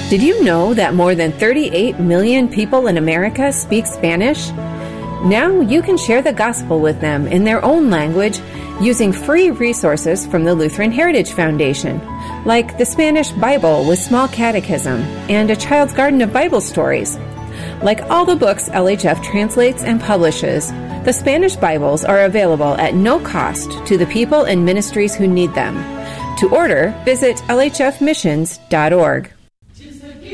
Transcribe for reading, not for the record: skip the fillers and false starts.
Did you know that more than 38 million people in America speak Spanish? Now you can share the gospel with them in their own language using free resources from the Lutheran Heritage Foundation, like the Spanish Bible with Small Catechism and a Child's Garden of Bible Stories. Like all the books LHF translates and publishes, the Spanish Bibles are available at no cost to the people and ministries who need them. To order, visit lhfmissions.org.